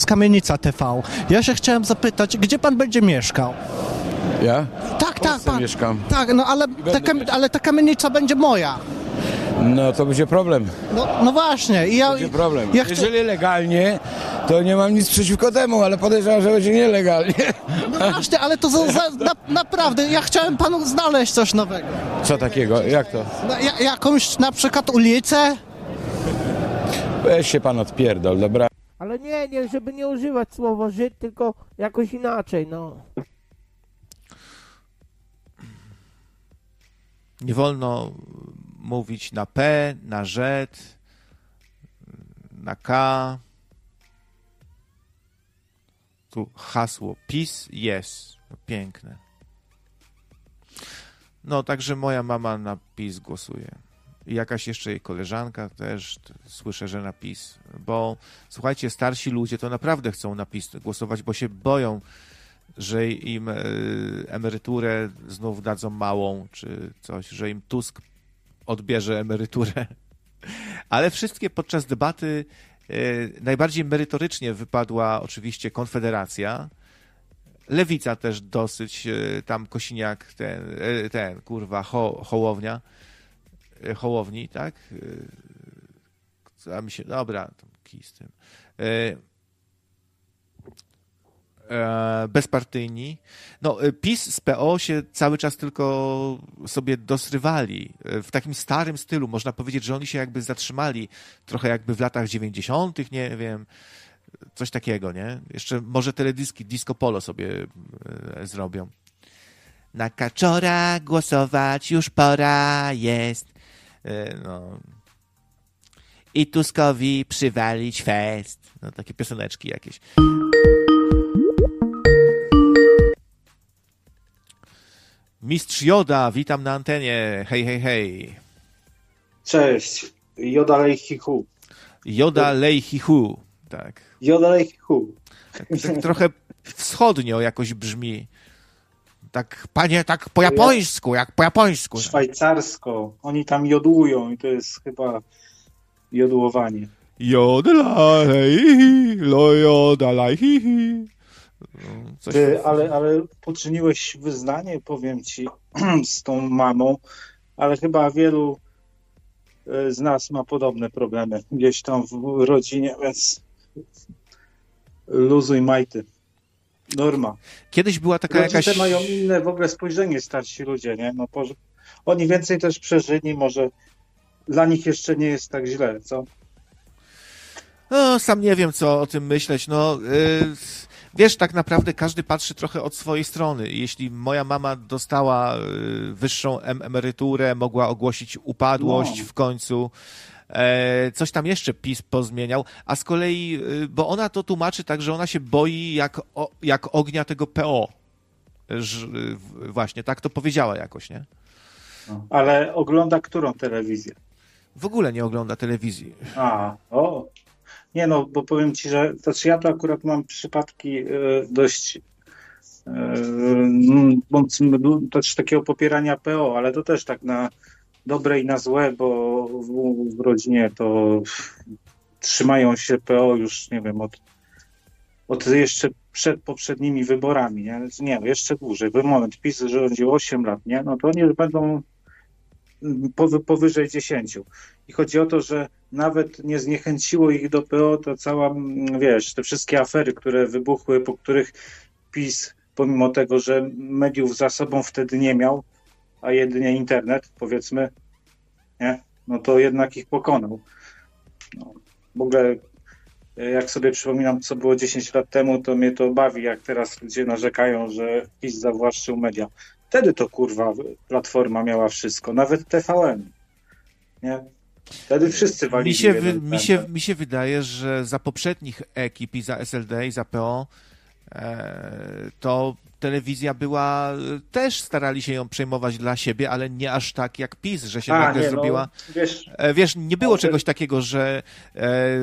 Kamienica TV. Ja się chciałem zapytać, gdzie pan będzie mieszkał? Ja? Tak, Polsce mieszkam. Tak, no ale ta kamienica będzie moja. No to będzie problem. No właśnie. I ja, Będzie problem. Ja Jeżeli legalnie, to nie mam nic przeciwko temu, ale podejrzewam, że będzie nielegalnie. No właśnie, ale to naprawdę, ja chciałem panu znaleźć coś nowego. Co takiego? Jak to? Jakąś na przykład ulicę? Weź się pan odpierdol, dobra? Ale nie, żeby nie używać słowa Żyd, tylko jakoś inaczej, no. Nie wolno mówić na P, na Z, na K. Tu hasło PiS jest. No, piękne. No, także moja mama na PiS głosuje. I jakaś jeszcze jej koleżanka też, słyszę, że na PiS. Bo słuchajcie, starsi ludzie to naprawdę chcą na PiS głosować, bo się boją, że im emeryturę znów dadzą małą, czy coś, że im Tusk odbierze emeryturę. Ale wszystkie podczas debaty najbardziej merytorycznie wypadła oczywiście Konfederacja. Lewica też dosyć, tam Kosiniak, ten kurwa, Hołowni, tak? A mi się, dobra, kij z tym. Bezpartyjni. No, PiS z PO się cały czas tylko sobie dosrywali. W takim starym stylu. Można powiedzieć, że oni się jakby zatrzymali trochę jakby w latach 90., nie wiem, coś takiego, nie? Jeszcze może teledyski Disco Polo sobie zrobią. Na Kaczora głosować już pora jest. No. I Tuskowi przywalić fest. No, takie pioseneczki jakieś. Mistrz Joda, witam na antenie. Hej, hej, hej. Cześć. Joda Lejchichu. Joda Lejchichu, tak. Joda Lejchichu. Tak trochę wschodnio jakoś brzmi. Tak, panie, tak po japońsku, jak po japońsku. Szwajcarsko. Oni tam jodłują i to jest chyba jodłowanie. Ale poczyniłeś wyznanie, powiem ci, z tą mamą, ale chyba wielu z nas ma podobne problemy gdzieś tam w rodzinie, więc luzuj majty. Norma. Kiedyś była taka Rodzice jakaś... mają inne w ogóle spojrzenie, starsi ludzie, nie? No, oni więcej też przeżyli, może dla nich jeszcze nie jest tak źle, co? No, sam nie wiem, co o tym myśleć. No, wiesz, tak naprawdę każdy patrzy trochę od swojej strony. Jeśli moja mama dostała wyższą emeryturę, mogła ogłosić upadłość w końcu, coś tam jeszcze PiS pozmieniał, a z kolei, bo ona to tłumaczy tak, że ona się boi jak ognia tego PO. Właśnie, tak to powiedziała jakoś, nie? Ale ogląda którą telewizję? W ogóle nie ogląda telewizji. Nie no, bo powiem ci, że ja to akurat mam przypadki dość też takiego popierania PO, ale to też tak na dobre i na złe, bo w rodzinie to trzymają się PO już, nie wiem, od jeszcze przed poprzednimi wyborami, nie, jeszcze dłużej, bo moment, PiS rządził 8 lat, nie, no to oni już będą powyżej 10. I chodzi o to, że nawet nie zniechęciło ich do PO, to cała, wiesz, te wszystkie afery, które wybuchły, po których PiS, pomimo tego, że mediów za sobą wtedy nie miał, a jedynie internet, powiedzmy, nie? No to jednak ich pokonał. No, w ogóle jak sobie przypominam, co było 10 lat temu, to mnie to bawi, jak teraz ludzie narzekają, że PiS zawłaszczył media. Wtedy to kurwa Platforma miała wszystko, nawet TVN. Nie? Wtedy wszyscy walili. Mi się wydaje, że za poprzednich ekip i za SLD i za PO to telewizja była, też starali się ją przejmować dla siebie, ale nie aż tak jak PiS, że się nagle zrobiła. Wiesz, nie było czegoś takiego, że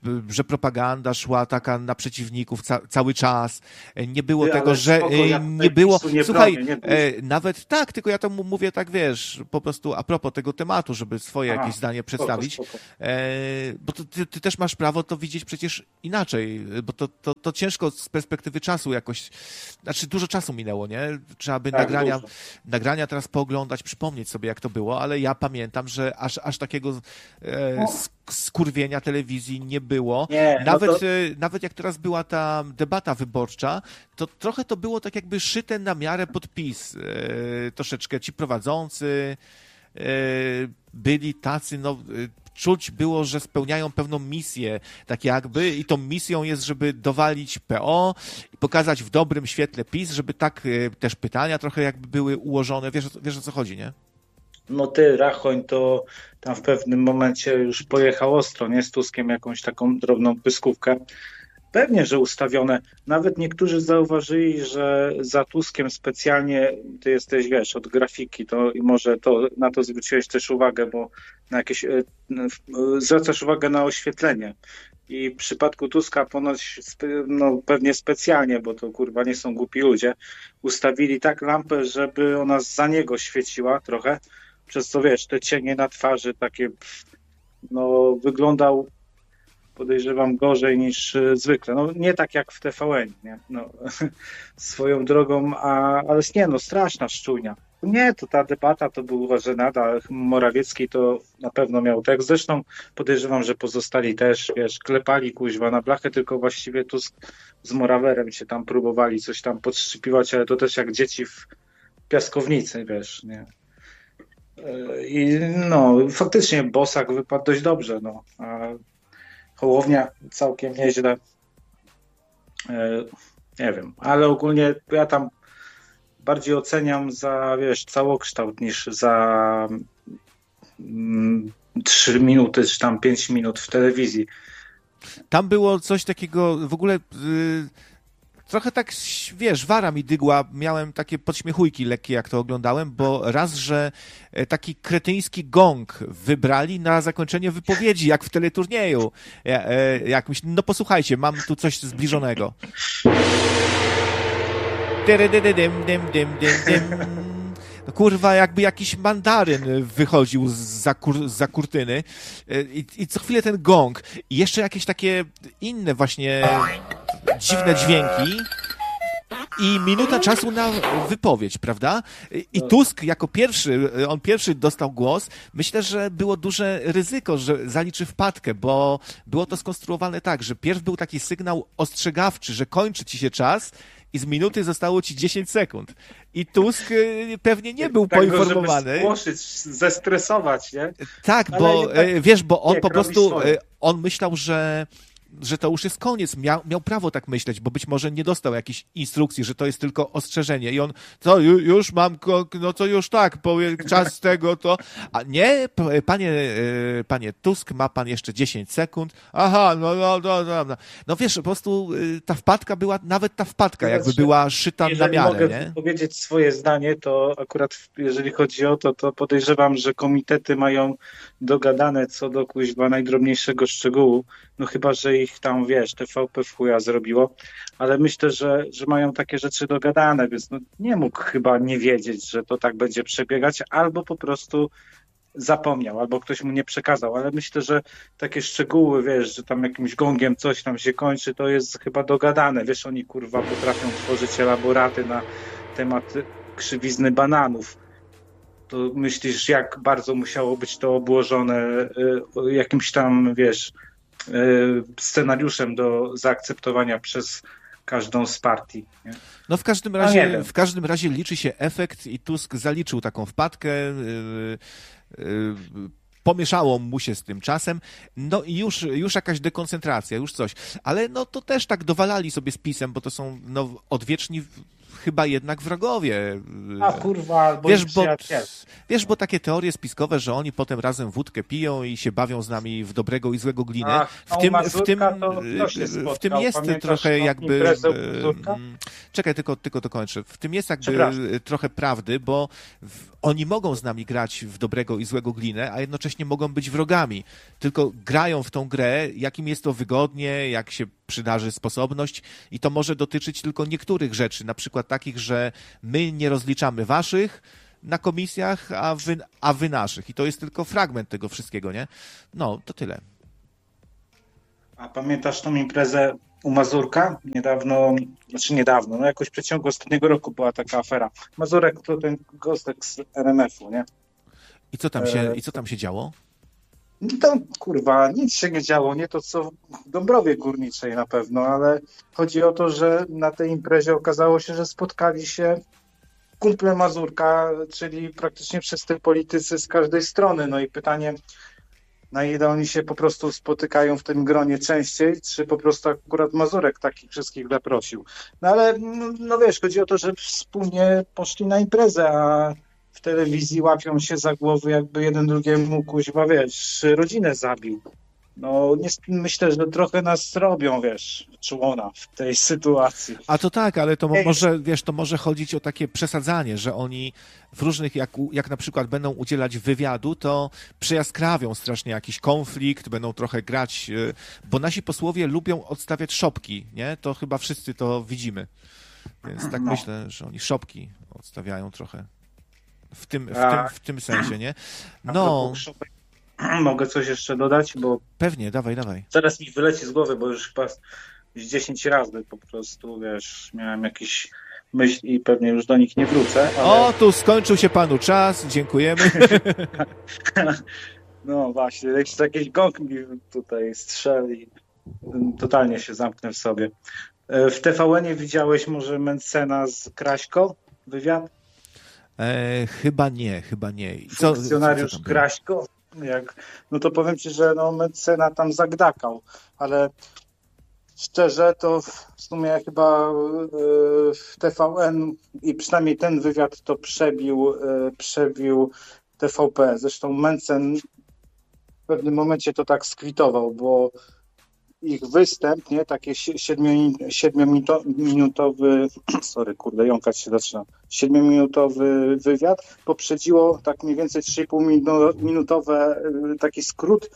że propaganda szła taka na przeciwników cały czas. Nie było Ty, tego, ale że spoko, ja nie tutaj było... PiSu nie Słuchaj, bronię, nawet tak, tylko ja to mówię tak, wiesz, po prostu a propos tego tematu, żeby swoje Aha, jakieś zdanie przedstawić. spoko. Bo ty też masz prawo to widzieć przecież inaczej, bo to ciężko z perspektywy czasu jakoś... Znaczy dużo czasu minęło, nie? Trzeba by Tak, nagrania teraz pooglądać, przypomnieć sobie, jak to było, ale ja pamiętam, że aż takiego skurwienia telewizji nie było. Nie, Nawet jak teraz była ta debata wyborcza, to trochę to było tak jakby szyte na miarę pod PiS. Troszeczkę ci prowadzący byli tacy, czuć było, że spełniają pewną misję, tak jakby, i tą misją jest, żeby dowalić PO i pokazać w dobrym świetle PiS, żeby tak też pytania trochę jakby były ułożone. Wiesz o co chodzi, nie? No ty, Rachoń, to tam w pewnym momencie już pojechał ostro, nie? Z Tuskiem jakąś taką drobną pyskówkę. Pewnie, że ustawione. Nawet niektórzy zauważyli, że za Tuskiem specjalnie, ty jesteś, wiesz, od grafiki, to i może to na to zwróciłeś też uwagę, bo na jakieś, zwracasz uwagę na oświetlenie. I w przypadku Tuska ponoć, pewnie specjalnie, bo to kurwa nie są głupi ludzie, ustawili tak lampę, żeby ona za niego świeciła trochę, przez co, wiesz, te cienie na twarzy takie, wyglądał, podejrzewam, gorzej niż zwykle. Nie tak jak w TVN, nie? Swoją drogą, ale nie, straszna szczujnia. Nie, to ta debata to była żenada. Morawiecki to na pewno miał tekst. Zresztą podejrzewam, że pozostali też, wiesz, klepali kuźwa na blachę, tylko właściwie Tusk z Morawerem się tam próbowali coś tam podszczypiwać, ale to też jak dzieci w piaskownicy, wiesz, nie? I faktycznie Bosak wypadł dość dobrze, a Hołownia całkiem nieźle. Nie wiem, ale ogólnie ja tam bardziej oceniam za, wiesz, całokształt niż za 3 minuty, czy tam 5 minut w telewizji. Tam było coś takiego, w ogóle trochę tak, wiesz, wara mi dygła, miałem takie podśmiechujki lekkie, jak to oglądałem, bo raz, że taki kretyński gong wybrali na zakończenie wypowiedzi, jak w teleturnieju. Posłuchajcie, mam tu coś zbliżonego. Kurwa, jakby jakiś mandaryn wychodził za kurtyny i co chwilę ten gong i jeszcze jakieś takie inne właśnie dziwne dźwięki i minuta czasu na wypowiedź, prawda? I Tusk jako pierwszy dostał głos. Myślę, że było duże ryzyko, że zaliczy wpadkę, bo było to skonstruowane tak, że pierw był taki sygnał ostrzegawczy, że kończy ci się czas i z minuty zostało ci 10 sekund. I Tusk pewnie nie był poinformowany. Żeby spłoszyć, zestresować, nie? Tak, bo wiesz, bo on po prostu, on myślał, że to już jest koniec. Miał prawo tak myśleć, bo być może nie dostał jakiejś instrukcji, że to jest tylko ostrzeżenie. I on, to już mam, to już tak, czas tego, to... A nie, panie Tusk, ma pan jeszcze 10 sekund. Aha, no wiesz, po prostu ta wpadka była, nawet ta wpadka jakby była szyta na miarę, mogę nie? powiedzieć swoje zdanie, to akurat jeżeli chodzi o to podejrzewam, że komitety mają dogadane co do kuźwa najdrobniejszego szczegółu. Chyba, że ich tam, wiesz, TVP w chuja zrobiło, ale myślę, że mają takie rzeczy dogadane, więc nie mógł chyba nie wiedzieć, że to tak będzie przebiegać, albo po prostu zapomniał, albo ktoś mu nie przekazał, ale myślę, że takie szczegóły, wiesz, że tam jakimś gongiem coś tam się kończy, to jest chyba dogadane, wiesz, oni kurwa potrafią tworzyć elaboraty na temat krzywizny bananów. To myślisz, jak bardzo musiało być to obłożone jakimś tam, wiesz, scenariuszem do zaakceptowania przez każdą z partii. Nie? No w każdym razie liczy się efekt i Tusk zaliczył taką wpadkę, pomieszało mu się z tym czasem, i już jakaś dekoncentracja, już coś. Ale to też tak dowalali sobie z PiS-em, bo to są odwieczni chyba jednak wrogowie. A kurwa, albo Wiesz, i bo, przyjaciele. wiesz, bo takie teorie spiskowe, że oni potem razem wódkę piją i się bawią z nami w dobrego i złego glinę. Ach, a u Mazurka to kto się w tym spotkał? jest Pamiętasz trochę tą jakby... imprezę u Mazurka? Czekaj, tylko dokończę. W tym jest jakby Przepraszam. trochę prawdy, bo oni mogą z nami grać w dobrego i złego glinę, a jednocześnie mogą być wrogami. Tylko grają w tą grę, jakim jest to wygodnie, jak się przydarzy sposobność i to może dotyczyć tylko niektórych rzeczy, na przykład takich, że my nie rozliczamy waszych na komisjach, a wy naszych. I to jest tylko fragment tego wszystkiego, nie? No, to tyle. A pamiętasz tą imprezę u Mazurka? Niedawno, no jakoś w przeciągu ostatniego roku była taka afera. Mazurek to ten gostek z RMF-u, nie? I co tam się działo? No tam, kurwa, nic się nie działo, nie to co w Dąbrowie Górniczej na pewno, ale chodzi o to, że na tej imprezie okazało się, że spotkali się kumple Mazurka, czyli praktycznie wszyscy politycy z każdej strony. No i pytanie, na ile oni się po prostu spotykają w tym gronie częściej, czy po prostu akurat Mazurek takich wszystkich zaprosił. No ale, no wiesz, chodzi o to, że wspólnie poszli na imprezę, a w telewizji łapią się za głowy, jakby jeden drugiemu, kuźwa, wiesz, rodzinę zabił. No, myślę, że trochę nas robią, wiesz, człona w tej sytuacji. A to tak, ale to może, wiesz, to może chodzić o takie przesadzanie, że oni w różnych, jak na przykład będą udzielać wywiadu, to przejaskrawią strasznie jakiś konflikt, będą trochę grać, bo nasi posłowie lubią odstawiać szopki, nie? To chyba wszyscy to widzimy. Więc tak myślę, że oni szopki odstawiają trochę. W tym sensie, nie? No. Mogę coś jeszcze dodać, bo pewnie, dawaj. zaraz mi wyleci z głowy, bo już chyba z 10 razy po prostu, wiesz, miałem jakieś myśli i pewnie już do nich nie wrócę. Ale... O, tu skończył się panu czas, dziękujemy. No właśnie, jeszcze jakiś gong mi tutaj strzeli, totalnie się zamknę w sobie. W TVN-ie widziałeś może Mencena z Kraśko? Wywiad? Chyba nie. Funkcjonariusz Kraśko? No to powiem ci, że Mencena tam zagdakał, ale szczerze to w sumie chyba w TVN i przynajmniej ten wywiad to przebił TVP. Zresztą Mencen w pewnym momencie to tak skwitował, bo ich występ, nie, taki 7-minutowy, sorry, kurde, jąkać się zaczyna, 7-minutowy wywiad poprzedziło tak mniej więcej 3,5-minutowe taki skrót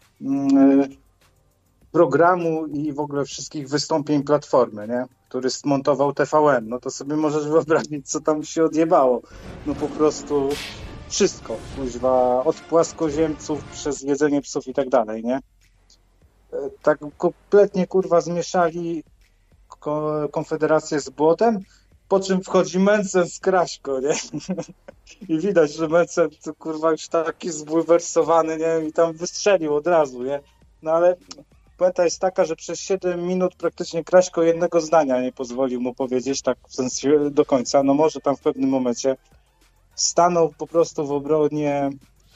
programu i w ogóle wszystkich wystąpień Platformy, nie, który zmontował TVN. No to sobie możesz wyobrazić, co tam się odjebało. No po prostu wszystko, kuźwa, od płaskoziemców przez jedzenie psów i tak dalej, nie? Tak kompletnie, kurwa, zmieszali Konfederację z błotem, po czym wchodzi Mencen z Kraśko, nie? I widać, że Mencen, to, kurwa, już taki zbulwersowany, nie? I tam wystrzelił od razu, nie? No ale puenta jest taka, że przez 7 minut praktycznie Kraśko jednego zdania nie pozwolił mu powiedzieć, tak w sensie do końca. No może tam w pewnym momencie stanął po prostu w obronie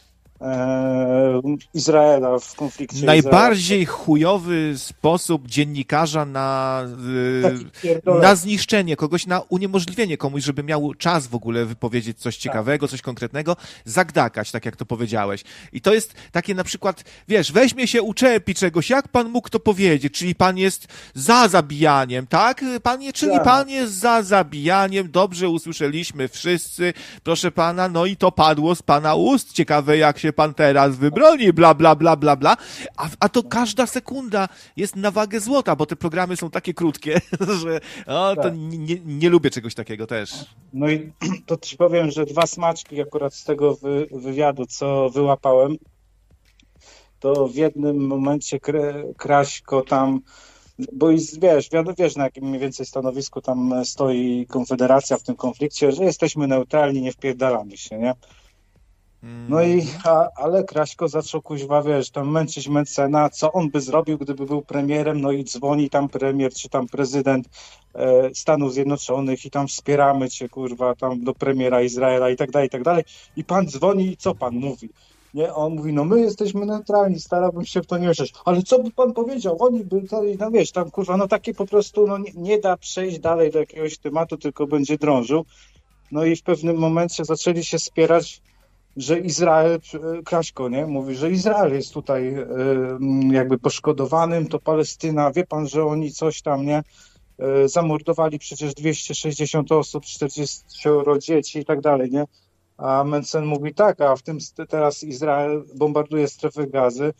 Izraela w konflikcie. Najbardziej chujowy sposób dziennikarza na zniszczenie kogoś, na uniemożliwienie komuś, żeby miał czas w ogóle wypowiedzieć coś ciekawego, coś konkretnego, zagdakać, tak jak to powiedziałeś. I to jest takie na przykład, wiesz, weźmie się uczepi czegoś, jak pan mógł to powiedzieć, czyli pan jest za zabijaniem, tak? Pan jest za zabijaniem, dobrze usłyszeliśmy wszyscy, proszę pana, no i to padło z pana ust, ciekawe jak się pan teraz wybroni, bla, bla, bla, bla, bla. A to każda sekunda jest na wagę złota, bo te programy są takie krótkie, że to nie lubię czegoś takiego też. No i to ci powiem, że 2 smaczki akurat z tego wywiadu, co wyłapałem, to w jednym momencie Kraśko tam, bo wiesz, na jakim mniej więcej stanowisku tam stoi Konfederacja w tym konflikcie, że jesteśmy neutralni, nie wpierdalamy się, nie? No i, ale Kraśko zaczął, kuźwa, wiesz, tam męczyć Mencena, co on by zrobił, gdyby był premierem, no i dzwoni tam premier, czy tam prezydent Stanów Zjednoczonych i tam wspieramy cię, kurwa, tam do premiera Izraela i tak dalej, i tak dalej. I pan dzwoni i co pan mówi? Nie, on mówi, no my jesteśmy neutralni, starałbym się w to nie mieszać. Ale co by pan powiedział? Oni by, no wiesz, tam kurwa, no takie po prostu, no nie da przejść dalej do jakiegoś tematu, tylko będzie drążył. No i w pewnym momencie zaczęli się spierać, że Izrael, Kraśko, nie? Mówi, że Izrael jest tutaj jakby poszkodowanym, to Palestyna, wie pan, że oni coś tam, nie? Zamordowali przecież 260 osób, 40 dzieci i tak dalej, nie? A Mencen mówi tak, a w tym teraz Izrael bombarduje strefę Gazy,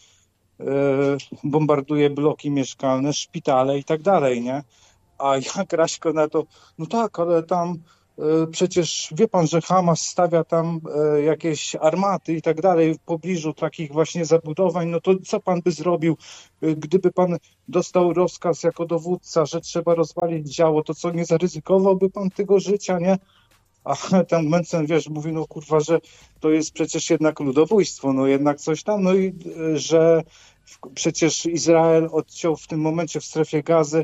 bombarduje bloki mieszkalne, szpitale i tak dalej, nie? A ja Kraśko na to, no tak, ale tam przecież wie pan, że Hamas stawia tam jakieś armaty i tak dalej w pobliżu takich właśnie zabudowań, no to co pan by zrobił, gdyby pan dostał rozkaz jako dowódca, że trzeba rozwalić działo, to co, nie zaryzykowałby pan tego życia, nie? A tam Mencen, wiesz, mówi, no kurwa, że to jest przecież jednak ludobójstwo, no jednak coś tam, no i że przecież Izrael odciął w tym momencie w strefie Gazy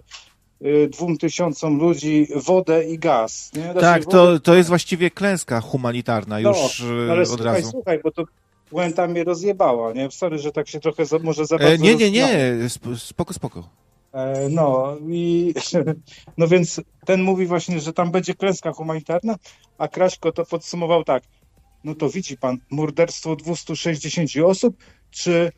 2000 ludzi wodę i gaz. Nie? Znaczy, Tak, to jest właściwie klęska humanitarna już ale od razu. Słuchaj, bo to puenta mnie rozjebała, nie? Sorry, że tak się trochę może za bardzo Nie, spoko. No i no więc ten mówi właśnie, że tam będzie klęska humanitarna, a Kraśko to podsumował tak, no to widzi pan, morderstwo 260 osób, czy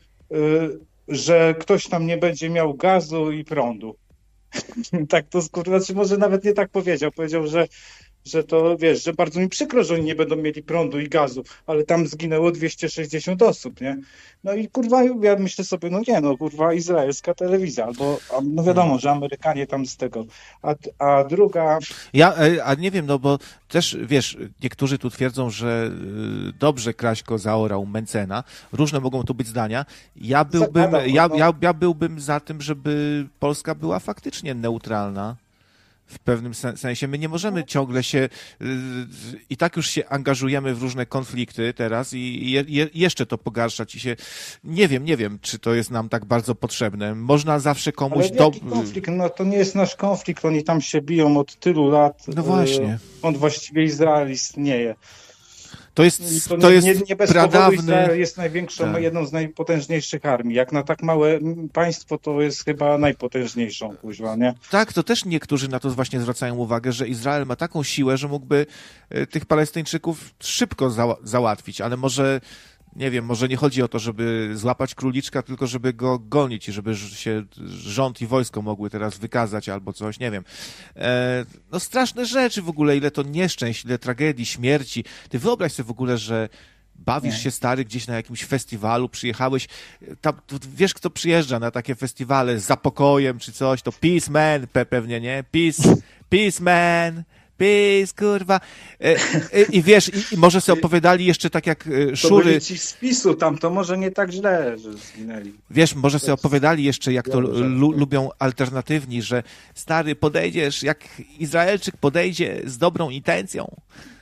że ktoś tam nie będzie miał gazu i prądu. Tak to znaczy może nawet nie tak powiedział. Powiedział, że to wiesz, że bardzo mi przykro, że oni nie będą mieli prądu i gazu, ale tam zginęło 260 osób, nie? No i kurwa, ja myślę sobie, no nie, no kurwa, izraelska telewizja, albo no wiadomo, że Amerykanie tam z tego. A druga... A nie wiem, no bo też, wiesz, niektórzy tu twierdzą, że dobrze Kraśko zaorał Mencena. Różne mogą tu być zdania. Ja byłbym za tym, żeby Polska była faktycznie neutralna. W pewnym sensie. My nie możemy ciągle się i tak już się angażujemy w różne konflikty teraz i jeszcze to pogarszać i się nie wiem, czy to jest nam tak bardzo potrzebne. Można zawsze komuś... Ale jaki konflikt? No to nie jest nasz konflikt, oni tam się biją od tylu lat. No właśnie. On właściwie Izrael istnieje. To jest nie bez powodu Izrael jest największą, tak. Jedną z najpotężniejszych armii. Jak na tak małe państwo, to jest chyba najpotężniejszą, kuźwa, nie? Tak, to też niektórzy na to właśnie zwracają uwagę, że Izrael ma taką siłę, że mógłby tych Palestyńczyków szybko załatwić, ale może, nie wiem, może nie chodzi o to, żeby złapać króliczka, tylko żeby go gonić i żeby się rząd i wojsko mogły teraz wykazać albo coś, nie wiem. No straszne rzeczy w ogóle, ile to nieszczęść, ile tragedii, śmierci. Ty wyobraź sobie w ogóle, że bawisz się, stary, gdzieś na jakimś festiwalu, przyjechałeś, tam, wiesz, kto przyjeżdża na takie festiwale z zapokojem czy coś, to Peace Man pewnie, nie? Peace Man, Peace, kurwa. I wiesz, i może sobie opowiadali jeszcze tak jak Szury. To byli ci z PiS-u tam, to może nie tak źle, że zginęli. Wiesz, może sobie opowiadali jeszcze, jak to lubią alternatywni, że stary, podejdziesz, jak Izraelczyk podejdzie z dobrą intencją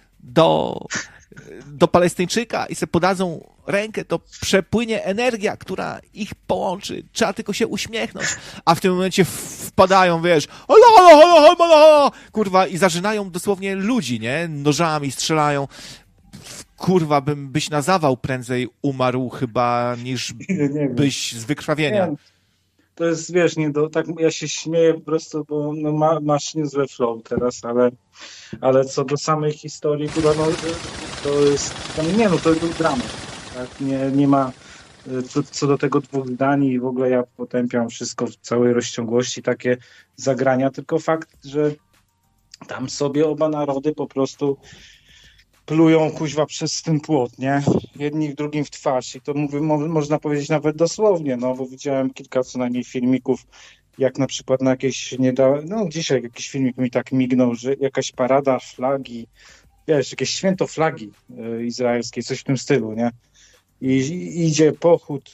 do Palestyńczyka i sobie podadzą rękę, to przepłynie energia, która ich połączy. Trzeba tylko się uśmiechnąć. A w tym momencie wpadają, wiesz, kurwa, i zażynają dosłownie ludzi, nie? Nożami strzelają. Kurwa, byś na zawał prędzej umarł chyba, niż byś z wykrwawienia. Nie. To jest, wiesz, tak ja się śmieję po prostu, bo no, masz niezłe flow teraz, ale co do samej historii, kurwa, no to jest, to był dramat, tak, nie ma, co do tego dwóch zdań i w ogóle ja potępiam wszystko w całej rozciągłości, takie zagrania, tylko fakt, że tam sobie oba narody po prostu plują kuźwa przez ten płot, nie? Jedni w drugim w twarz i to można powiedzieć nawet dosłownie, no bo widziałem kilka co najmniej filmików, jak na przykład na jakieś dzisiaj jakiś filmik mi tak mignął, że jakaś parada flagi, wiesz, jakieś święto flagi izraelskiej, coś w tym stylu, nie? I idzie pochód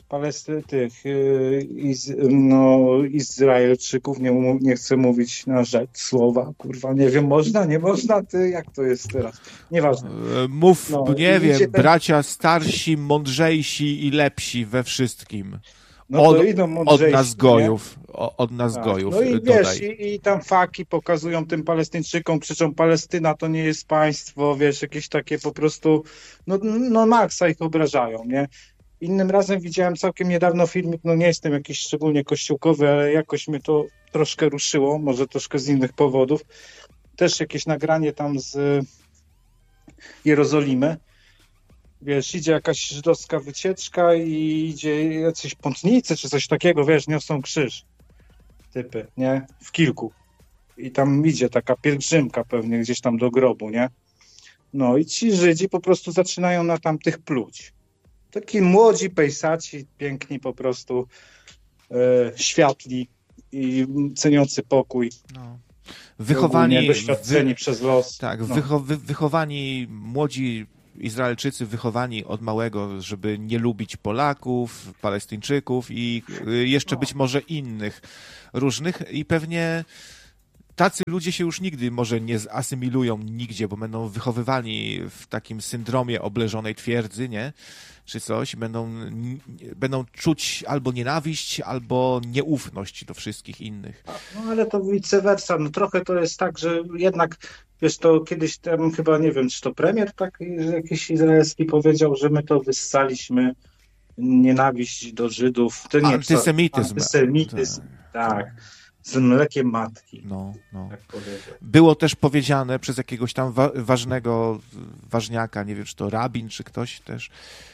Izraelczyków, nie chcę mówić na rzecz słowa, kurwa, nie wiem, można, nie można, jak to jest teraz? Nieważne. Mów, nie wiem, bracia starsi, mądrzejsi i lepsi we wszystkim. Od nas gojów. Od nas gojów. No i dodaj. wiesz, i tam faki pokazują tym Palestyńczykom, krzyczą Palestyna to nie jest państwo, wiesz, jakieś takie po prostu, no maksa ich obrażają, nie? Innym razem widziałem całkiem niedawno filmik, no nie jestem jakiś szczególnie kościółkowy, ale jakoś mnie to troszkę ruszyło, może troszkę z innych powodów. Też jakieś nagranie tam z Jerozolimy. Wiesz, idzie jakaś żydowska wycieczka i idzie jacyś pątnicy czy coś takiego, wiesz, niosą krzyż. Typy, nie? W kilku. I tam idzie taka pielgrzymka pewnie gdzieś tam do grobu, nie? No i ci Żydzi po prostu zaczynają na tamtych pluć. Taki młodzi pejsaci, piękni po prostu, światli i ceniący pokój. No. Wychowani, doświadczeni przez los. Tak, no. wychowani młodzi Izraelczycy, wychowani od małego, żeby nie lubić Polaków, Palestyńczyków i jeszcze być może innych różnych i pewnie tacy ludzie się już nigdy może nie zasymilują nigdzie, bo będą wychowywani w takim syndromie obleżonej twierdzy, nie? Czy coś, będą czuć albo nienawiść, albo nieufność do wszystkich innych. No ale to vice versa, no trochę to jest tak, że jednak, wiesz, to kiedyś tam chyba, nie wiem, czy to premier taki jakiś izraelski powiedział, że my to wyssaliśmy nienawiść do Żydów. To nie Antysemityzm. Antysemityzm, tak. Z mlekiem matki. No. Tak powiedział. Było też powiedziane przez jakiegoś tam ważniaka, nie wiem, czy to rabin, czy ktoś też,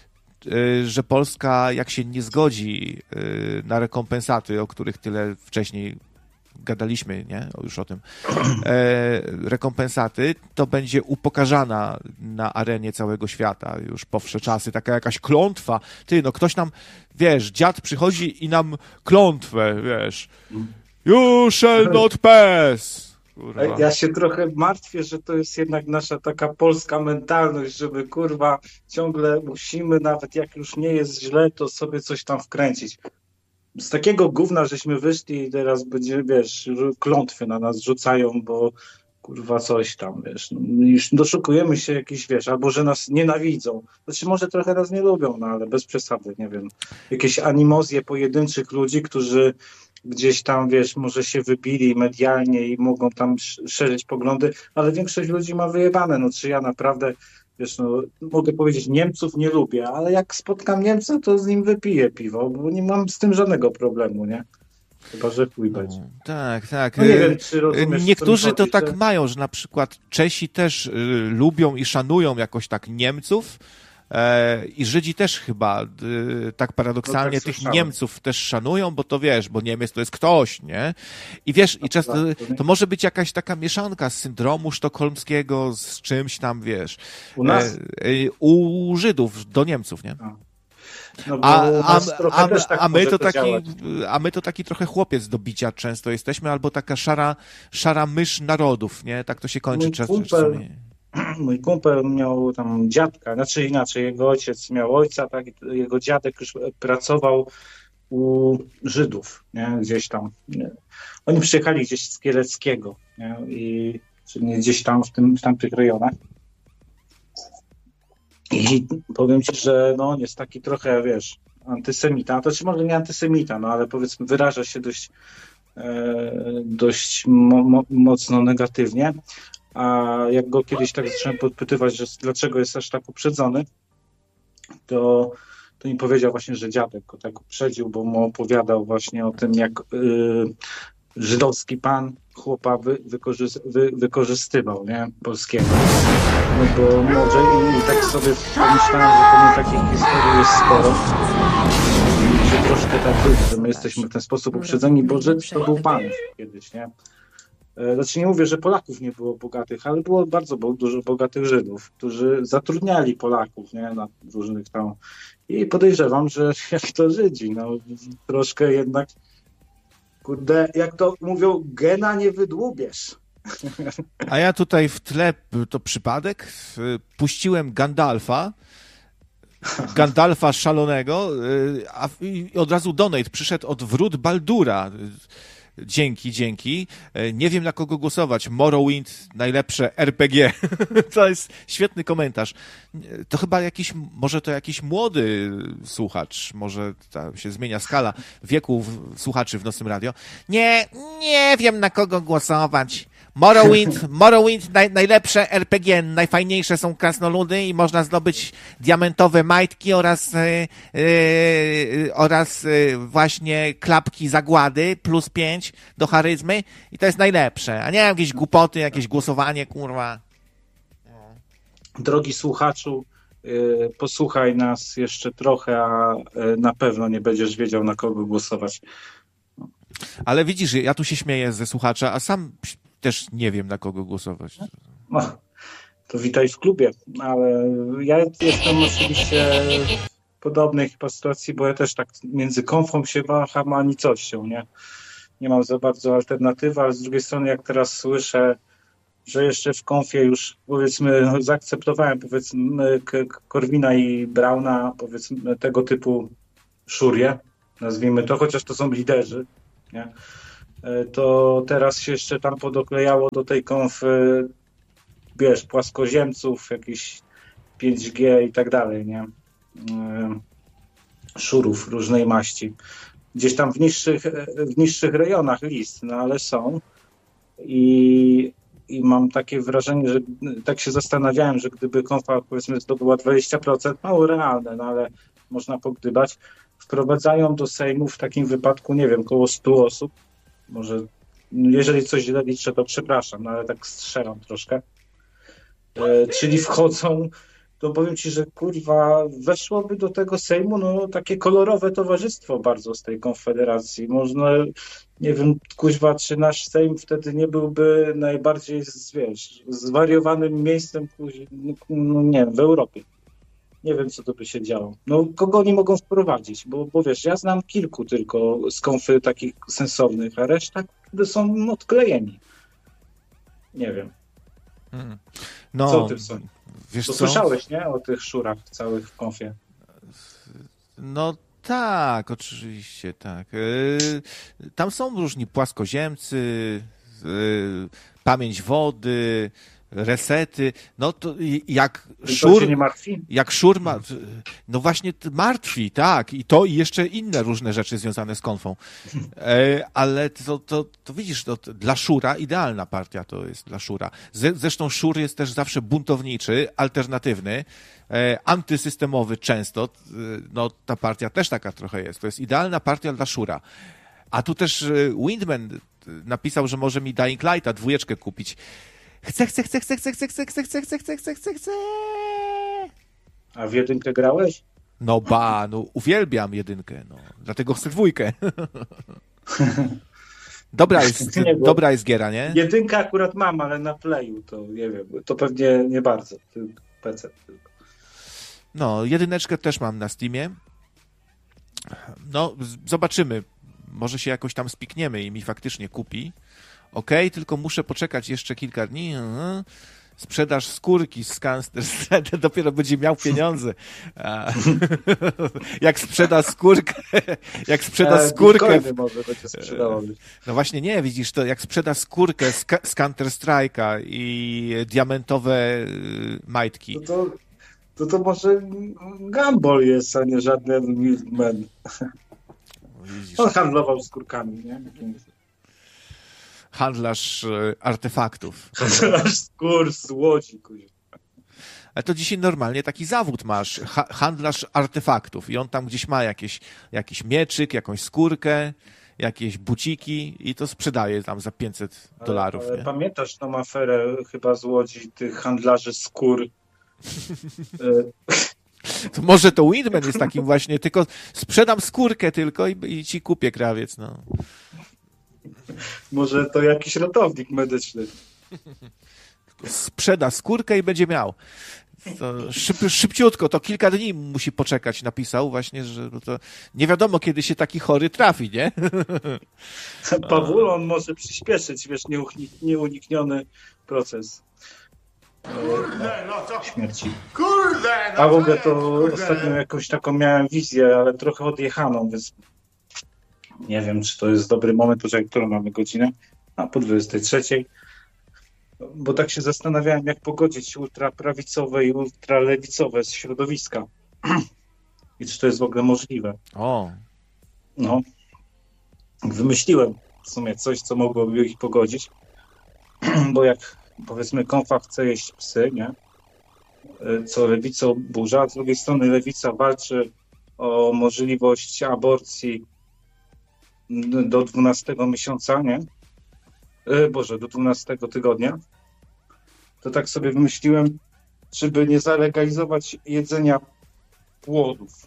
że Polska, jak się nie zgodzi na rekompensaty, o których tyle wcześniej gadaliśmy, nie? Już o tym, rekompensaty, to będzie upokarzana na arenie całego świata już po wsze czasy, taka jakaś klątwa. Ty, no ktoś nam, wiesz, dziad przychodzi i nam klątwę, wiesz, you shall not pass. Kurwa. Ja się trochę martwię, że to jest jednak nasza taka polska mentalność, żeby kurwa ciągle musimy, nawet jak już nie jest źle, to sobie coś tam wkręcić. Z takiego gówna żeśmy wyszli i teraz będzie, wiesz, klątwy na nas rzucają, bo kurwa coś tam, wiesz. No, już doszukujemy się jakichś, wiesz, albo że nas nienawidzą. Znaczy może trochę nas nie lubią, no ale bez przesady, nie wiem. Jakieś animozje pojedynczych ludzi, którzy gdzieś tam, wiesz, może się wybili medialnie i mogą tam szerzyć poglądy, ale większość ludzi ma wyjebane. No czy ja naprawdę, wiesz, no mogę powiedzieć, Niemców nie lubię, ale jak spotkam Niemca, to z nim wypiję piwo, bo nie mam z tym żadnego problemu, nie? Chyba, że chuj będzie. Tak. No nie wiem, czy rozumiesz, niektórzy to chodzi, tak że... mają, że na przykład Czesi też lubią i szanują jakoś tak Niemców, i Żydzi też chyba tak paradoksalnie tak tych słyszałem. Niemców też szanują, bo to wiesz, bo Niemiec to jest ktoś, nie? I wiesz, i często to może być jakaś taka mieszanka z syndromu sztokholmskiego z czymś tam, wiesz, U nas? U Żydów do Niemców, nie? No, bo a my to taki trochę chłopiec do bicia często jesteśmy, albo taka szara mysz narodów, nie? Tak to się kończy czasami. Mój kumpel miał tam dziadka, znaczy inaczej, jego ojciec miał ojca, tak, jego dziadek już pracował u Żydów, nie, gdzieś tam. Nie. Oni przyjechali gdzieś z Kieleckiego, nie, i czyli gdzieś tam w tamtych rejonach. I powiem ci, że no, on jest taki trochę, wiesz, antysemita, to czy może nie antysemita, no ale powiedzmy wyraża się dość mocno negatywnie. A jak go kiedyś tak zacząłem podpytywać, że dlaczego jest aż tak uprzedzony, to mi powiedział właśnie, że dziadek go tak uprzedził, bo mu opowiadał właśnie o tym, jak żydowski pan chłopa wykorzystywał, nie, polskiego. No bo może i tak sobie pomyślałem, że pewnie takich historii jest sporo. I że troszkę tak jest, że my jesteśmy w ten sposób uprzedzeni, bo Żyd to był pan kiedyś, nie? Znaczy nie mówię, że Polaków nie było bogatych, ale było bardzo dużo bogatych Żydów, którzy zatrudniali Polaków, nie, na różnych tam. I podejrzewam, że jak to Żydzi, no troszkę jednak, kurde, jak to mówią, gena nie wydłubiesz. A ja tutaj w tle, to przypadek, puściłem Gandalfa szalonego, a od razu donate przyszedł od Wrót Baldura. Dzięki. Nie wiem, na kogo głosować. Morrowind, najlepsze RPG. To jest świetny komentarz. To chyba może to jakiś młody słuchacz, może się zmienia skala wieku słuchaczy w Nocnym Radio. Nie wiem, na kogo głosować. Morrowind najlepsze RPG, najfajniejsze są krasnoludy i można zdobyć diamentowe majtki oraz właśnie klapki zagłady plus 5 do charyzmy i to jest najlepsze, a nie jakieś głupoty, jakieś głosowanie, kurwa. Drogi słuchaczu, posłuchaj nas jeszcze trochę, a na pewno nie będziesz wiedział, na kogo głosować. Ale widzisz, ja tu się śmieję ze słuchacza, a sam też nie wiem, na kogo głosować. No, to witaj w klubie, ale ja jestem oczywiście w podobnej chyba sytuacji, bo ja też tak między konfą się waham, a nicością, nie? Nie mam za bardzo alternatywy, ale z drugiej strony jak teraz słyszę, że jeszcze w konfie już powiedzmy zaakceptowałem powiedzmy Korwina i Brauna, powiedzmy tego typu szurie, nazwijmy to, chociaż to są liderzy, nie? To teraz się jeszcze tam podoklejało do tej konfy, wiesz, płaskoziemców, jakiś 5G i tak dalej, nie? Szurów różnej maści. Gdzieś tam w niższych rejonach list, no ale są. I mam takie wrażenie, że tak się zastanawiałem, że gdyby konfa powiedzmy zdobyła 20%, mało realne, no ale można pogdybać, wprowadzają do Sejmu w takim wypadku, nie wiem, około 100 osób, może, jeżeli coś źle liczę, to przepraszam, no ale tak strzelam troszkę, czyli wchodzą, to powiem ci, że kurwa, weszłoby do tego Sejmu, no takie kolorowe towarzystwo bardzo z tej Konfederacji. Można, nie wiem, kuźwa, czy nasz Sejm wtedy nie byłby najbardziej, wiesz, zwariowanym miejscem, no nie wiem, w Europie. Nie wiem, co to by się działo. No, kogo oni mogą wprowadzić? Bo wiesz, ja znam kilku tylko z konfy takich sensownych, a reszta są odklejeni. Nie wiem. No, co ty sądzisz? Wiesz To co? słyszałeś, nie? O tych szurach całych w konfie. No tak, oczywiście, tak. Tam są różni płaskoziemcy, pamięć wody, resety. No to jak To się szur, nie martwi? jak szur ma, no właśnie martwi, tak. I to i jeszcze inne różne rzeczy związane z konfą. Ale to widzisz, to dla szura idealna partia to jest dla szura. Zresztą szur jest też zawsze buntowniczy, alternatywny, antysystemowy często. No ta partia też taka trochę jest. To jest idealna partia dla szura. A tu też Windman napisał, że może mi Dying Lighta 2 kupić. Chcę. A w jedynkę grałeś? No uwielbiam jedynkę, no. Dlatego chcę 2. Dobra jest giera, nie? Jedynkę akurat mam, ale na Playu to nie wiem, to pewnie nie bardzo, tylko PC tylko. No, 1 też mam na Steamie. No, zobaczymy. Może się jakoś tam spikniemy i mi faktycznie kupi. Okej, tylko muszę poczekać jeszcze kilka dni. Sprzedaż skórki z Canster dopiero będzie miał pieniądze. Jak sprzeda skórkę, Bitcoiny może będzie sprzedało. No właśnie nie, widzisz, to jak sprzeda skórkę z Counter Strike'a i diamentowe majtki. To może Gumball jest, a nie żaden Milkman. Widzisz, On handlował skórkami, nie? handlarz artefaktów. Handlarz skór z Łodzi, kuźwa. Ale to dzisiaj normalnie taki zawód masz, handlarz artefaktów i on tam gdzieś ma jakiś mieczyk, jakąś skórkę, jakieś buciki i to sprzedaje tam za $500. Ale nie? pamiętasz tą aferę chyba z Łodzi, tych handlarzy skór? To może to Windman jest takim właśnie, tylko sprzedam skórkę tylko i ci kupię krawiec, no. Może to jakiś ratownik medyczny. Sprzeda skórkę i będzie miał. To szybciutko, to kilka dni musi poczekać, napisał właśnie, że to nie wiadomo, kiedy się taki chory trafi, nie? Pawulon może przyspieszyć, wiesz, nieunikniony proces śmierci. A w ogóle to ostatnio jakąś taką miałem wizję, ale trochę odjechaną, więc nie wiem, czy to jest dobry moment, poczekaj, którą mamy godzinę? A po 23. Bo tak się zastanawiałem, jak pogodzić ultraprawicowe i ultralewicowe środowiska. I czy to jest w ogóle możliwe. O. No. Wymyśliłem w sumie coś, co mogłoby ich pogodzić. bo jak powiedzmy konfa chce jeść psy, nie? Co lewica oburza, a z drugiej strony lewica walczy o możliwość aborcji do 12 miesiąca, nie? Do 12 tygodnia. To tak sobie wymyśliłem, żeby nie zalegalizować jedzenia płodów.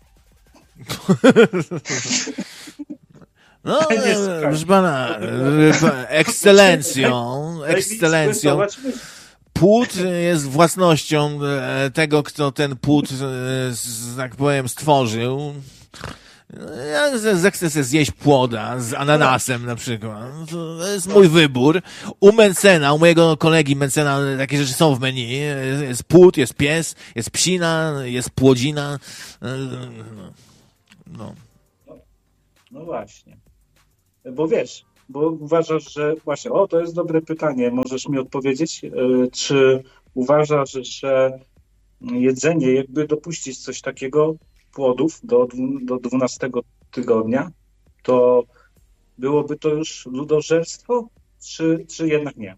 No, Nie, proszę pana, ekscelencją, płód jest własnością tego, kto ten płód, tak powiem, stworzył. Ja zechcę sobie zjeść płoda z ananasem na przykład. To jest mój wybór. U Mencena, u mojego kolegi Mencena takie rzeczy są w menu. Jest płód, jest pies, jest psina, jest płodzina. No. No właśnie. Bo uważasz, że właśnie, to jest dobre pytanie, możesz mi odpowiedzieć, czy uważasz, że jedzenie, jakby dopuścić coś takiego, płodów do 12 tygodnia, to byłoby to już ludożerstwo, czy jednak nie?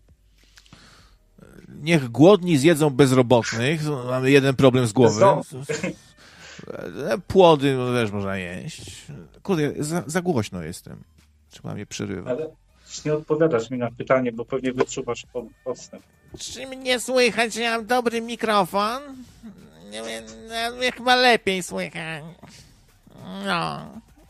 Niech głodni zjedzą bezrobotnych. Mamy jeden problem z głowy. Płody też można jeść. Kurde, za głośno jestem. Trzeba mnie przerywać. Ale nie odpowiadasz mi na pytanie, bo pewnie wyczuwasz podstęp. Czy mnie słychać, że ja mam dobry mikrofon? Mnie chyba lepiej słychać. No.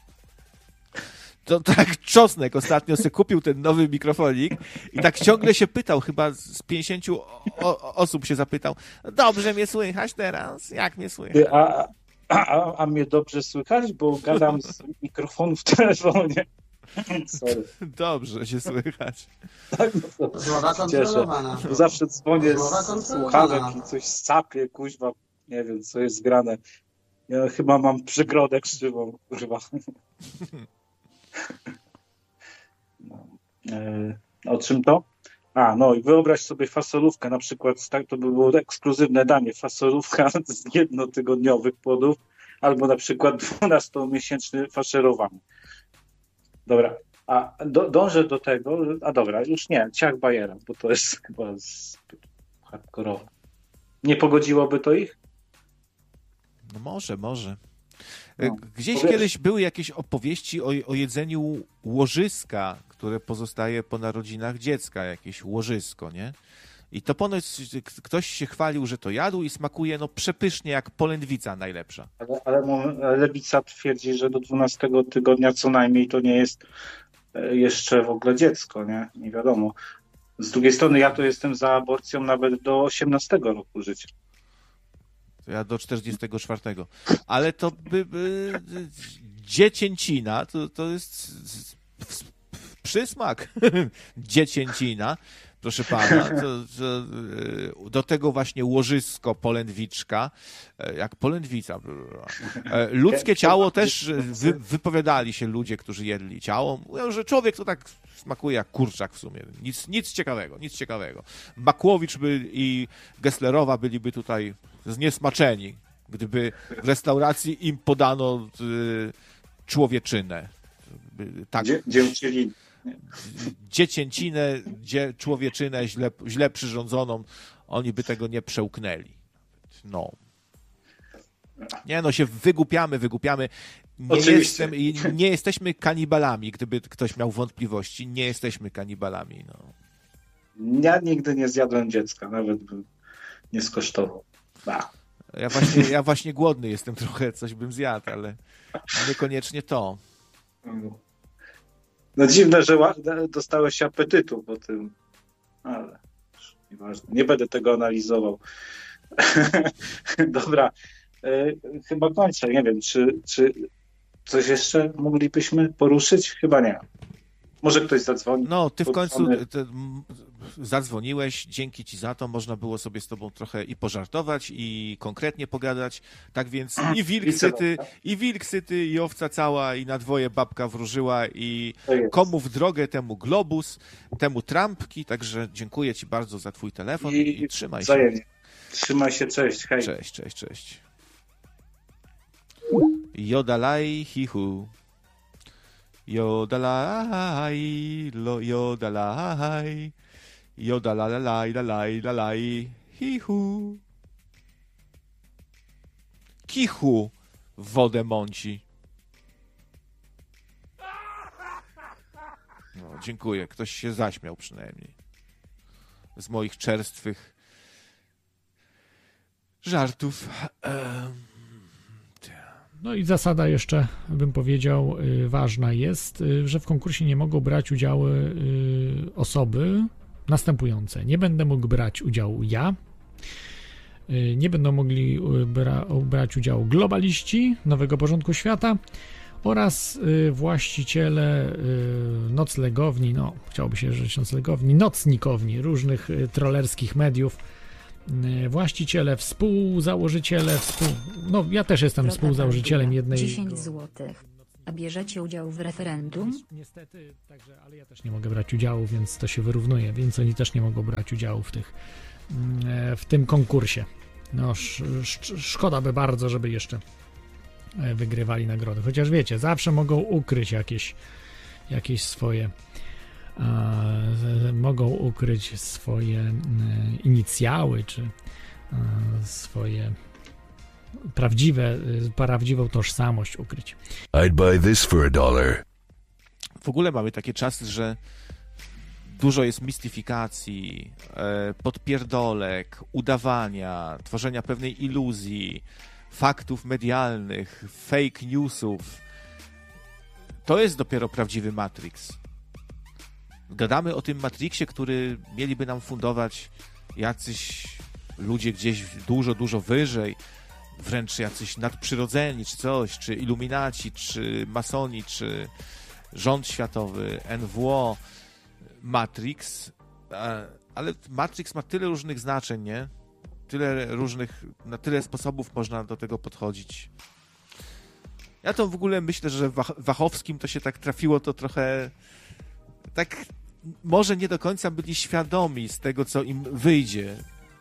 To tak Czosnek ostatnio sobie kupił ten nowy mikrofonik i tak ciągle się pytał, chyba z 50 osób się zapytał, dobrze mnie słychać teraz? Jak mnie słychać? A mnie dobrze słychać, bo gadam z mikrofonu w telefonie. Sorry. Dobrze się słychać. Tak, no to cieszę. Bo zawsze dzwonię z słuchawek i coś sapie, kuźwa, nie wiem, co jest zgrane. Ja chyba mam przygrodę krzywą, kurwa. No. O czym to? No i wyobraź sobie fasolówkę, na przykład, tak, to by było ekskluzywne danie, fasolówka z jednotygodniowych płodów, albo na przykład 12-miesięczny faszerowany. Dobra, dążę do tego, dobra, już nie, ciach Bajera, bo to jest chyba hardkorowe. Nie pogodziłoby to ich? No może. No, Gdzieś kiedyś były jakieś opowieści o jedzeniu łożyska, które pozostaje po narodzinach dziecka, jakieś łożysko, nie? I to ponoć ktoś się chwalił, że to jadł i smakuje przepysznie jak polędwica najlepsza. Ale lewica twierdzi, że do 12 tygodnia co najmniej to nie jest jeszcze w ogóle dziecko, nie? Nie wiadomo. Z drugiej strony ja to jestem za aborcją nawet do 18 roku życia. To ja do 44. Ale to dziecięcina, to jest przysmak. Dziecięcina. Proszę pana, do tego właśnie łożysko, polędwiczka, jak polędwica. Ludzkie ciało też wypowiadali się ludzie, którzy jedli ciało. Mówią, że człowiek to tak smakuje jak kurczak w sumie. Nic ciekawego. Makłowicz i Gesslerowa byliby tutaj zniesmaczeni, gdyby w restauracji im podano człowieczynę. Tak. Dziecięcinę, człowieczynę źle przyrządzoną, oni by tego nie przełknęli. No. Nie, się wygłupiamy. Nie jesteśmy kanibalami, gdyby ktoś miał wątpliwości. Nie jesteśmy kanibalami. No. Ja nigdy nie zjadłem dziecka, nawet bym nie skosztował. Ja właśnie głodny jestem trochę, coś bym zjadł, ale niekoniecznie to. No dziwne, że dostałeś apetytu po tym, ale nieważne. Nie będę tego analizował. Dobra, chyba kończę. Nie wiem, czy coś jeszcze moglibyśmy poruszyć? Chyba nie. Może ktoś zadzwoni. No, ty w końcu zadzwoniłeś, dzięki ci za to, można było sobie z tobą trochę i pożartować, i konkretnie pogadać, tak więc i wilk syty, i owca cała, i na dwoje babka wróżyła, i komu w drogę, temu globus, temu trampki, także dziękuję ci bardzo za twój telefon i trzymaj się. Wzajemnie. Trzymaj się, cześć, hej. Cześć. Jodalaj, hihu. Jodalaj, jodalaj, Joda la la laj, la laj, la laj, hihu. Kichu w wodę mąci. No, dziękuję. Ktoś się zaśmiał przynajmniej. Z moich czerstwych żartów. No i zasada jeszcze, bym powiedział, ważna jest, że w konkursie nie mogą brać udziału osoby następujące. Nie będę mógł brać udziału ja, nie będą mogli brać udziału globaliści Nowego Porządku Świata oraz właściciele noclegowni, no chciałoby się rzec noclegowni, nocnikowni różnych trollerskich mediów, właściciele, współzałożyciele, no ja też jestem współzałożycielem jednej... 10 złotych. A bierzecie udział w referendum? Niestety, także, ale ja też nie mogę brać udziału, więc to się wyrównuje, więc oni też nie mogą brać udziału w tym konkursie. No szkoda by bardzo, żeby jeszcze wygrywali nagrody, chociaż wiecie, zawsze mogą ukryć jakieś swoje mogą ukryć swoje inicjały, czy swoje prawdziwą tożsamość ukryć. I'd buy this for $1. W ogóle mamy takie czasy, że dużo jest mistyfikacji, podpierdolek, udawania, tworzenia pewnej iluzji, faktów medialnych, fake newsów. To jest dopiero prawdziwy Matrix. Gadamy o tym Matrixie, który mieliby nam fundować jacyś ludzie gdzieś dużo wyżej, wręcz jacyś nadprzyrodzeni, czy coś, czy iluminaci, czy masoni, czy rząd światowy, NWO, Matrix, ale Matrix ma tyle różnych znaczeń, nie? Tyle różnych, na tyle sposobów można do tego podchodzić. Ja to w ogóle myślę, że Wachowskim to się tak trafiło, to trochę tak może nie do końca byli świadomi z tego, co im wyjdzie.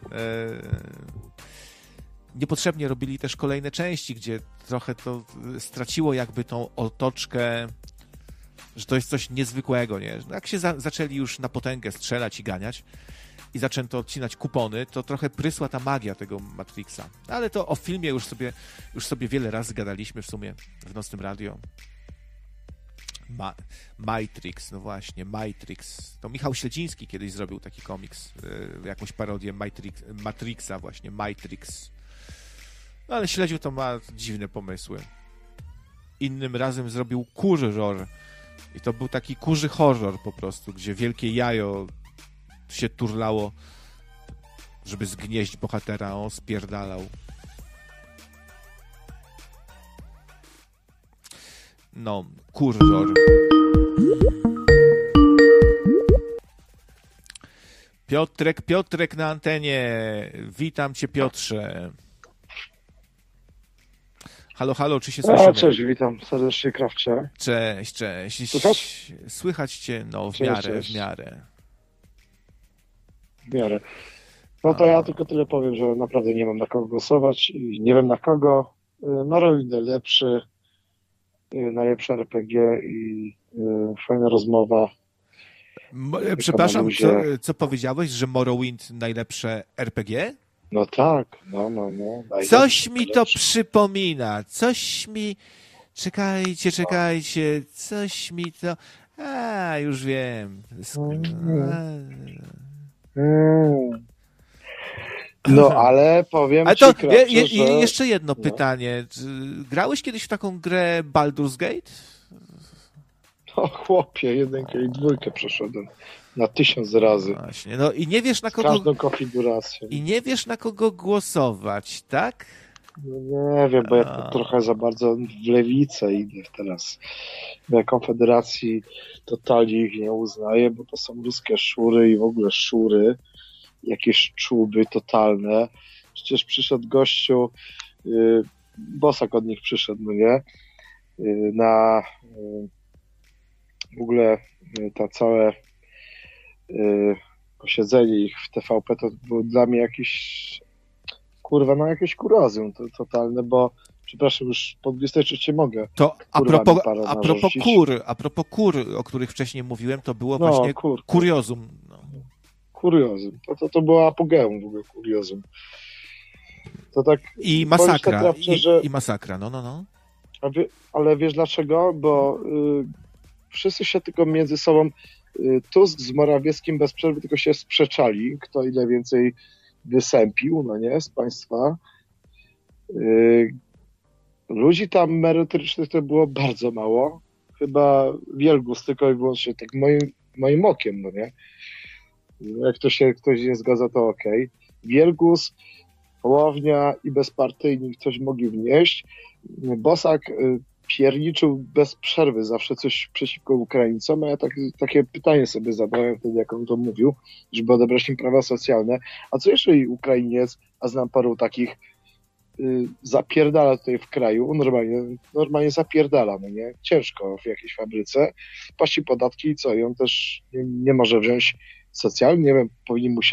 Niepotrzebnie robili też kolejne części, gdzie trochę to straciło jakby tą otoczkę, że to jest coś niezwykłego, nie? Jak się zaczęli już na potęgę strzelać i ganiać i zaczęto odcinać kupony, to trochę prysła ta magia tego Matrixa. Ale to o filmie już sobie wiele razy gadaliśmy w sumie w Nocnym Radio. Matrix, no właśnie, Matrix. To Michał Śledziński kiedyś zrobił taki komiks, jakąś parodię Matrixa właśnie, Matrix. No ale Śledziu to ma dziwne pomysły. Innym razem zrobił Kurror i to był taki kurzy horror po prostu, gdzie wielkie jajo się turlało, żeby zgnieść bohatera, on spierdalał. No, Kurror. Piotrek na antenie. Witam cię, Piotrze. Halo, czy się słyszymy? Cześć, witam serdecznie, Krawcze. Cześć. Słychać? Słychać cię, no, w miarę. No to ja tylko tyle powiem, że naprawdę nie mam na kogo głosować i nie wiem na kogo. Morrowind najlepsze RPG i fajna rozmowa. Przepraszam, co powiedziałeś, że Morrowind najlepsze RPG? No tak, no. Coś mi to przypomina, Czekajcie, coś mi to... już wiem. No, ale powiem ale to ci, Krawcze, że... jeszcze jedno pytanie. Grałeś kiedyś w taką grę Baldur's Gate? O chłopie, 1 i 2 przeszedłem na 1000 razy. Właśnie, no i nie wiesz na kogo... Z każdą konfiguracją. I nie wiesz na kogo głosować, tak? No nie wiem, bo ja trochę za bardzo w lewicę idę teraz. Ja Konfederacji totalnie ich nie uznaję, bo to są ruskie szury i w ogóle szury. Jakieś czuby totalne. Przecież przyszedł gościu, Bosak od nich przyszedł, no nie? Na w ogóle to całe posiedzenie ich w TVP to było dla mnie jakieś jakieś kuriozum totalne, bo przepraszam, już po 23 mogę. To a propos kur, o których wcześniej mówiłem, to było właśnie kuriozum. No. kuriozum. To było apogeum w ogóle kuriozum. To tak... I masakra, trafnie, że... i masakra, no. Ale wiesz dlaczego? Bo wszyscy się tylko między sobą, Tusk z Morawieckim bez przerwy tylko się sprzeczali, kto ile więcej wysępił, no nie, z państwa. Ludzi tam merytorycznych to było bardzo mało. Chyba Wielgus tylko i wyłącznie tak moim okiem, no nie? Jak ktoś nie zgadza, to okej. Wielgus, Hołownia i bezpartyjni coś mogli wnieść. Bosak pierniczył bez przerwy zawsze coś przeciwko Ukraińcom, a ja takie pytanie sobie zadałem wtedy, jak on to mówił, żeby odebrać im prawa socjalne. A co jeżeli Ukrainiec, a znam paru takich, zapierdala tutaj w kraju, normalnie zapierdala, no nie? Ciężko w jakiejś fabryce, płaci podatki i co? I on też nie może wziąć socjalnie, nie wiem, powinni mu się